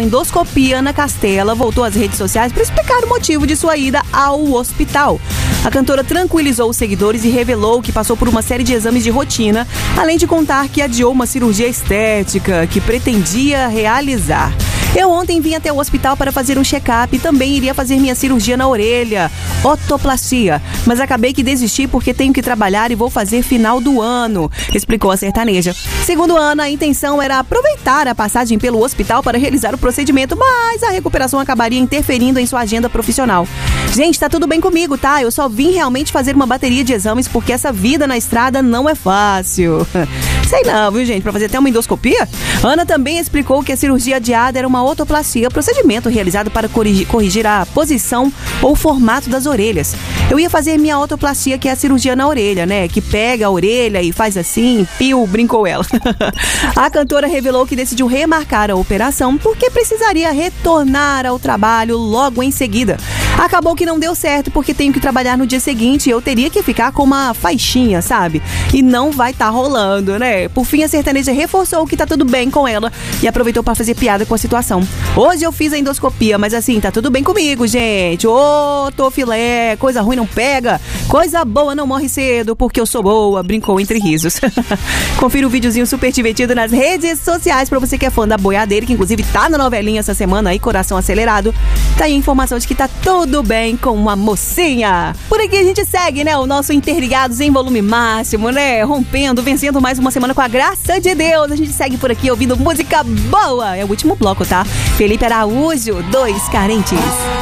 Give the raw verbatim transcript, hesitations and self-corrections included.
uma endoscopia. Ana Castela voltou às redes sociais para explicar o motivo de sua ida ao hospital. A cantora tranquilizou os seguidores e revelou que passou por uma série de exames de rotina, além de contar que adiou uma cirurgia estética que pretendia realizar. Eu ontem vim até o hospital para fazer um check-up e também iria fazer minha cirurgia na orelha, otoplastia, mas acabei que desisti porque tenho que trabalhar e vou fazer final do ano, explicou a sertaneja. Segundo Ana, a intenção era aproveitar a passagem pelo hospital para realizar o procedimento, mas a recuperação acabaria interferindo em sua agenda profissional. Gente, tá tudo bem comigo, tá? Eu só vim realmente fazer uma bateria de exames porque essa vida na estrada não é fácil. Sei não, viu, gente? Pra fazer até uma endoscopia? Ana também explicou que a cirurgia adiada era uma otoplastia, procedimento realizado para corrigir, corrigir a posição ou formato das orelhas. Eu ia fazer minha otoplastia, que é a cirurgia na orelha, né? Que pega a orelha e faz assim, piu, brincou ela. A cantora revelou que decidiu remarcar a operação porque precisaria retornar ao trabalho logo em seguida. Acabou que não deu certo porque tenho que trabalhar no dia seguinte e eu teria que ficar com uma faixinha, sabe? E não vai estar tá rolando, né? Por fim, a sertaneja reforçou que tá tudo bem com ela e aproveitou para fazer piada com a situação. Hoje eu fiz a endoscopia, mas assim, tá tudo bem comigo, gente. Ô, tô filé, coisa ruim não pega, coisa boa não morre cedo, porque eu sou boa, brincou entre risos. Confira o videozinho super divertido nas redes sociais pra você que é fã da boiadeira, que inclusive tá na novelinha essa semana aí, Coração Acelerado. Tá aí a informação de que tá tudo bem com uma mocinha. Por aqui a gente segue, né, o nosso Interligados em volume máximo, né, rompendo, vencendo mais uma semana com a graça de Deus. A gente segue por aqui ouvindo música boa. É o último bloco, tá? Felipe Araújo, Dois Carentes.